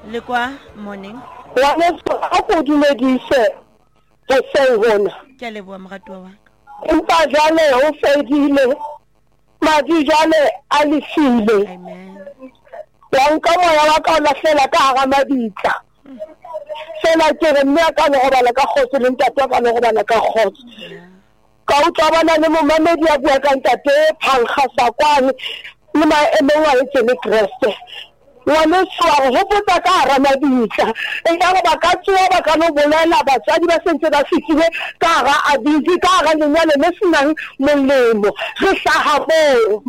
Le kwa morning. Ngwaneso a ko dumedise go sengona. Ke a leboa moratuwa wa ka. Empa jale ho fedile. Madi jale a lefile. Amen. Wa nka moya wa ka o lahlela ka hara mabitla. Fela ke re mme a ka le go bala ka kgotso le ntate a ka le go bala ka kgotso. Ka utlwa bana le momamedi a bua ka ntate Phankga Sakwane le maemong a etsele Kreste. Ngwaneso a re hopotsa ka hara mabitla e ka ba ka tsoa ba ka no bolela batsadi ba sentse ba fitile ka hara abiti ka hara lenyalo le senang molemo re hlaha moo.